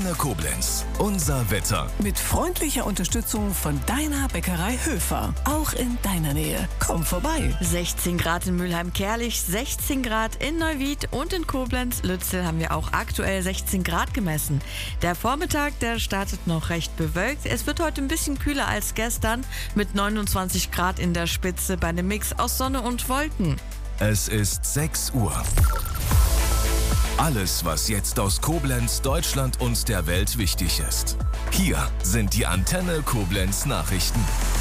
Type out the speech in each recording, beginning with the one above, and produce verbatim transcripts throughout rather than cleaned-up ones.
Antenne Koblenz. Unser Wetter. Mit freundlicher Unterstützung von deiner Bäckerei Höfer. Auch in deiner Nähe. Komm vorbei. sechzehn Grad in Mülheim-Kärlich, sechzehn Grad in Neuwied und in Koblenz-Lützel haben wir auch aktuell sechzehn Grad gemessen. Der Vormittag, der startet noch recht bewölkt. Es wird heute ein bisschen kühler als gestern mit neunundzwanzig Grad in der Spitze bei einem Mix aus Sonne und Wolken. Es ist sechs Uhr. Alles, was jetzt aus Koblenz, Deutschland und der Welt wichtig ist. Hier sind die Antenne Koblenz Nachrichten.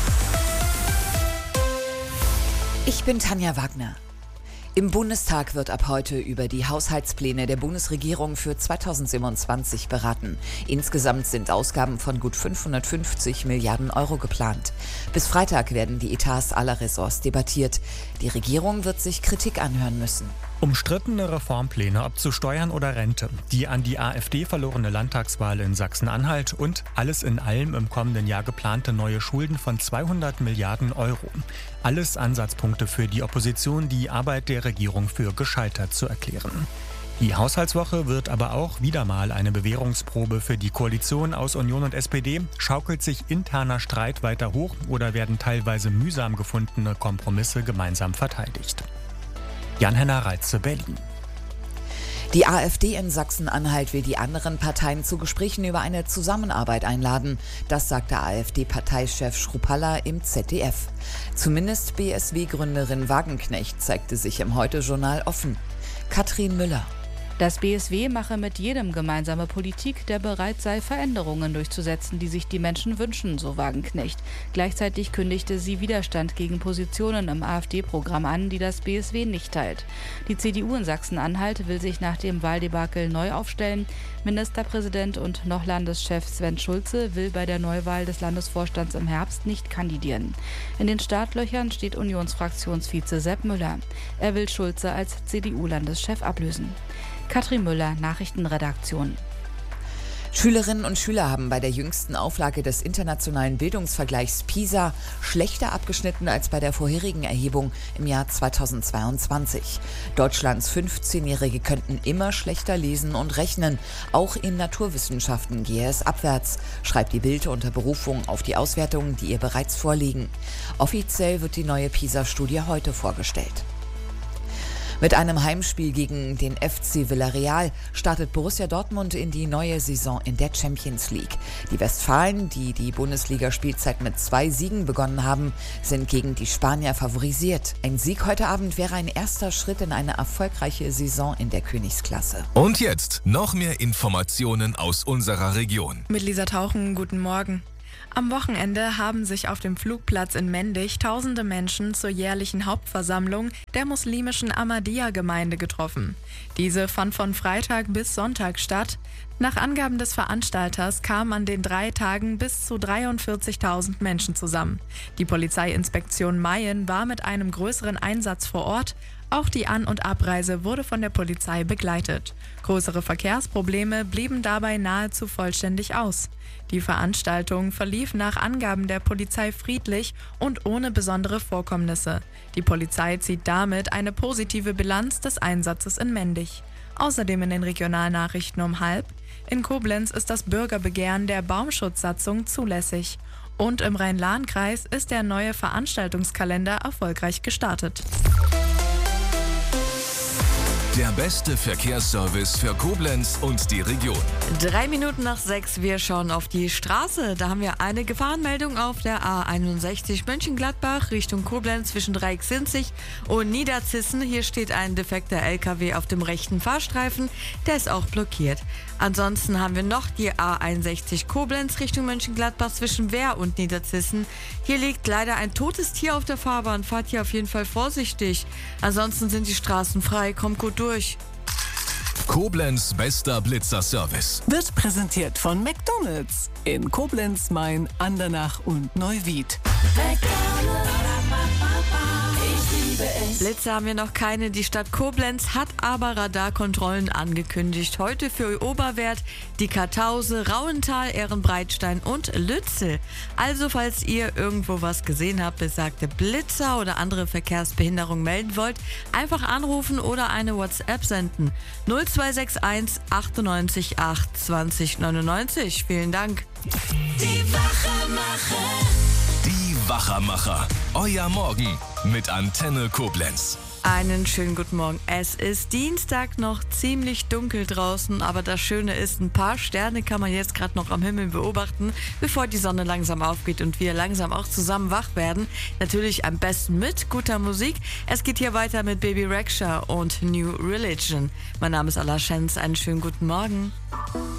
Ich bin Tanja Wagner. Im Bundestag wird ab heute über die Haushaltspläne der Bundesregierung für zweitausendsiebenundzwanzig beraten. Insgesamt sind Ausgaben von gut fünfhundertfünfzig Milliarden Euro geplant. Bis Freitag werden die Etats aller Ressorts debattiert. Die Regierung wird sich Kritik anhören müssen. Umstrittene Reformpläne, ob zu Steuern oder Rente, die an die AfD verlorene Landtagswahl in Sachsen-Anhalt und alles in allem im kommenden Jahr geplante neue Schulden von zweihundert Milliarden Euro. Alles Ansatzpunkte für die Opposition, die Arbeit der Regierung für gescheitert zu erklären. Die Haushaltswoche wird aber auch wieder mal eine Bewährungsprobe für die Koalition aus Union und S P D. Schaukelt sich interner Streit weiter hoch oder werden teilweise mühsam gefundene Kompromisse gemeinsam verteidigt? Jan-Henner Reitze, Berlin. Die AfD in Sachsen-Anhalt will die anderen Parteien zu Gesprächen über eine Zusammenarbeit einladen. Das sagte AfD-Parteichef Schrupalla im Z D F. Zumindest B S W-Gründerin Wagenknecht zeigte sich im Heute-Journal offen. Katrin Müller. Das B S W mache mit jedem gemeinsame Politik, der bereit sei, Veränderungen durchzusetzen, die sich die Menschen wünschen, so Wagenknecht. Gleichzeitig kündigte sie Widerstand gegen Positionen im AfD-Programm an, die das B S W nicht teilt. Die C D U in Sachsen-Anhalt will sich nach dem Wahldebakel neu aufstellen. Ministerpräsident und noch Landeschef Sven Schulze will bei der Neuwahl des Landesvorstands im Herbst nicht kandidieren. In den Startlöchern steht Unionsfraktionsvize Sepp Müller. Er will Schulze als C D U-Landeschef ablösen. Katrin Müller, Nachrichtenredaktion. Schülerinnen und Schüler haben bei der jüngsten Auflage des internationalen Bildungsvergleichs PISA schlechter abgeschnitten als bei der vorherigen Erhebung im Jahr zweitausendzweiundzwanzig. Deutschlands fünfzehnjährige könnten immer schlechter lesen und rechnen. Auch in Naturwissenschaften gehe es abwärts, schreibt die Bild unter Berufung auf die Auswertungen, die ihr bereits vorliegen. Offiziell wird die neue PISA-Studie heute vorgestellt. Mit einem Heimspiel gegen den F C Villarreal startet Borussia Dortmund in die neue Saison in der Champions League. Die Westfalen, die die Bundesliga-Spielzeit mit zwei Siegen begonnen haben, sind gegen die Spanier favorisiert. Ein Sieg heute Abend wäre ein erster Schritt in eine erfolgreiche Saison in der Königsklasse. Und jetzt noch mehr Informationen aus unserer Region. Mit Lisa Tauchen, guten Morgen. Am Wochenende haben sich auf dem Flugplatz in Mendig tausende Menschen zur jährlichen Hauptversammlung der muslimischen Ahmadiyya-Gemeinde getroffen. Diese fand von Freitag bis Sonntag statt. Nach Angaben des Veranstalters kamen an den drei Tagen bis zu dreiundvierzigtausend Menschen zusammen. Die Polizeiinspektion Mayen war mit einem größeren Einsatz vor Ort. Auch die An- und Abreise wurde von der Polizei begleitet. Größere Verkehrsprobleme blieben dabei nahezu vollständig aus. Die Veranstaltung verlief nach Angaben der Polizei friedlich und ohne besondere Vorkommnisse. Die Polizei zieht damit eine positive Bilanz des Einsatzes in Mendig. Außerdem in den Regionalnachrichten um halb: In Koblenz ist das Bürgerbegehren der Baumschutzsatzung zulässig. Und im Rhein-Lahn-Kreis ist der neue Veranstaltungskalender erfolgreich gestartet. Der beste Verkehrsservice für Koblenz und die Region. Drei Minuten nach sechs, wir schauen auf die Straße. Da haben wir eine Gefahrenmeldung auf der A einundsechzig Mönchengladbach Richtung Koblenz zwischen Dreiecksinzig und Niederzissen. Hier steht ein defekter L K W auf dem rechten Fahrstreifen. Der ist auch blockiert. Ansonsten haben wir noch die A einundsechzig Koblenz Richtung Mönchengladbach zwischen Wehr und Niederzissen. Hier liegt leider ein totes Tier auf der Fahrbahn. Fahrt hier auf jeden Fall vorsichtig. Ansonsten sind die Straßen frei. Kommt gut durch. Koblenz bester Blitzerservice. Wird präsentiert von McDonald's in Koblenz, Main, Andernach und Neuwied. McDonald's, ich liebe es. Blitze haben wir noch keine. Die Stadt Koblenz hat aber Radarkontrollen angekündigt. Heute für Oberwert, die Kartause, Rauental, Ehrenbreitstein und Lützel. Also falls ihr irgendwo was gesehen habt, besagte Blitzer oder andere Verkehrsbehinderung melden wollt, einfach anrufen oder eine WhatsApp senden. null zwei sechs eins achtundneunzig acht zwanzig neunundneunzig. Vielen Dank. Die Wachermacher. Die Wachermacher. Euer Morgen mit Antenne Koblenz. Einen schönen guten Morgen. Es ist Dienstag, noch ziemlich dunkel draußen, aber das Schöne ist, ein paar Sterne kann man jetzt gerade noch am Himmel beobachten, bevor die Sonne langsam aufgeht und wir langsam auch zusammen wach werden. Natürlich am besten mit guter Musik. Es geht hier weiter mit Baby Rexha und New Religion. Mein Name ist Ala Schenz. Einen schönen guten Morgen.